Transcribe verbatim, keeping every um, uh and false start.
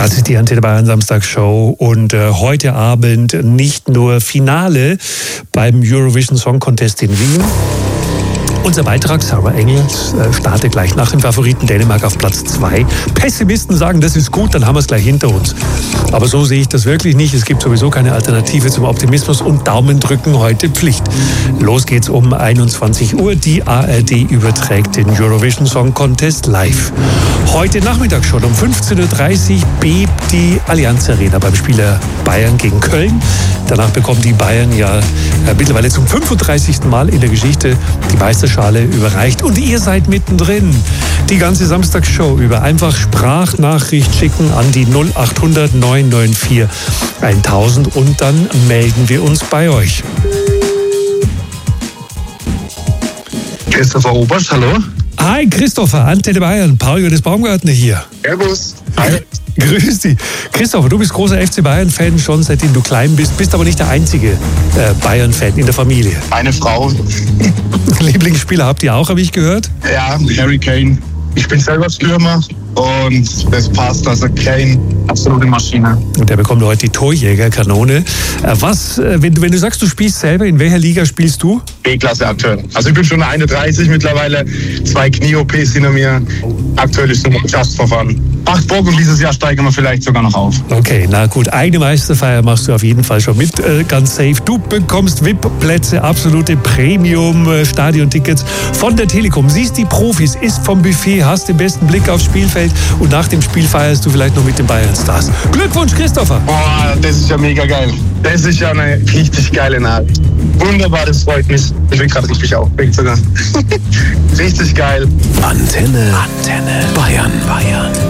Das ist die Antenne Bayern Samstagsshow und äh, heute Abend nicht nur Finale beim Eurovision Song Contest in Wien. Unser Beitrag, Sarah Engels, äh, startet gleich nach dem Favoriten Dänemark auf Platz zwei. Pessimisten sagen, das ist gut, dann haben wir es gleich hinter uns. Aber so sehe ich das wirklich nicht. Es gibt sowieso keine Alternative zum Optimismus und Daumen drücken heute Pflicht. Los geht's um einundzwanzig Uhr. Die A R D überträgt den Eurovision Song Contest live. Heute Nachmittag schon um fünfzehn Uhr dreißig bebt die Allianz Arena beim Spieler Bayern gegen Köln. Danach bekommen die Bayern ja äh, mittlerweile zum fünfunddreißigsten Mal in der Geschichte die Meisterschale überreicht. Und ihr seid mittendrin. Die ganze Samstagsshow über. Einfach Sprachnachricht schicken an die null acht hundert neun neun vier tausend und dann melden wir uns bei euch. Christopher Oberst, hallo. Hi Christopher, Antenne Bayern, Paul Johannes Baumgartner hier. Servus. Hi. Grüß dich. Christopher, du bist großer F C Bayern-Fan schon seitdem du klein bist, bist aber nicht der einzige äh, Bayern-Fan in der Familie. Meine Frau. Lieblingsspieler habt ihr auch, habe ich gehört? Ja, Harry Kane. Ich bin selber Stürmer und das passt. Also Kane, absolute Maschine. Und der bekommt heute die Torjägerkanone. Äh, was, äh, wenn, wenn du sagst, du spielst selber, in welcher Liga spielst du? B-Klasse aktuell. Also ich bin schon einunddreißig mittlerweile, zwei Knie-O Ps hinter mir. Aktuell ist es just for fun. Acht Bock und dieses Jahr steigen wir vielleicht sogar noch auf. Okay, na gut. Eigene Meisterfeier machst du auf jeden Fall schon mit, äh, ganz safe. Du bekommst V I P-Plätze, absolute Premium-Stadion-Tickets von der Telekom. Siehst die Profis, isst vom Buffet, hast den besten Blick aufs Spielfeld und nach dem Spiel feierst du vielleicht noch mit den Bayern-Stars. Glückwunsch, Christopher! Boah, das ist ja mega geil. Das ist ja eine richtig geile Nachricht. Wunderbar, das freut mich. Ich bin gerade richtig aufgeregt sogar. Richtig geil. Antenne, Antenne Bayern, Bayern.